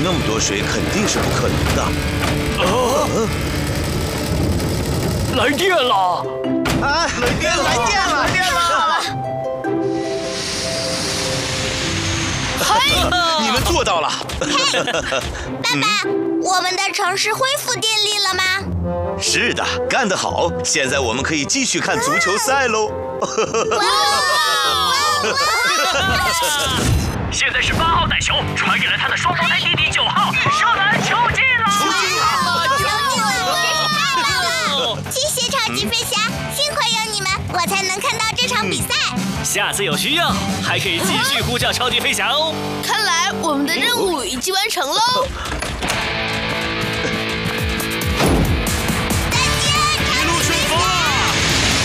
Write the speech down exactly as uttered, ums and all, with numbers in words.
那么多水肯定是不可能的。 啊！来电了！ 啊，来电了！来电了！来电了！ 嘿，你们做到了！ 嘿，爸爸，我们的城市恢复电力了吗？ 是的，干得好！现在我们可以继续看足球赛喽！ 哇哇哇！ 现在是八号带球传给了他的双胞胎弟弟九号，射篮球进了！ 球进了！球进了！真是太棒了！谢谢超级飞侠，幸亏有你们，我才能看到这场比赛。 下次有需要还可以继续呼叫超级飞侠哦。 看来我们的任务已经完成喽。